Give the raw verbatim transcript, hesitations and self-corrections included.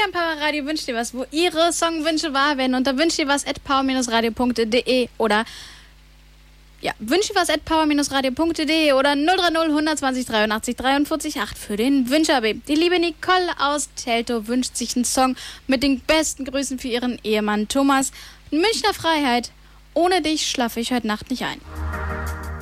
am Powerradio Wünsch dir was, wo ihre Songwünsche wahr werden. Und da wünscht ihr was at power radio punkt de oder ja, wünscht ihr was at power radio punkt de oder null drei null eins zwei null dreiundachtzig dreiundvierzig acht für den Wünscher-B. Die liebe Nicole aus Teltow wünscht sich einen Song mit den besten Grüßen für ihren Ehemann Thomas. Münchner Freiheit. Ohne dich schlafe ich heute Nacht nicht ein.